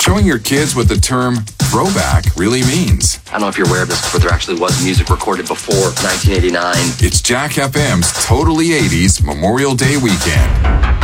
showing your kids what the term throwback really means. I don't know if you're aware of this, but there actually was music recorded before 1989. It's Jack FM's Totally 80s Memorial Day weekend.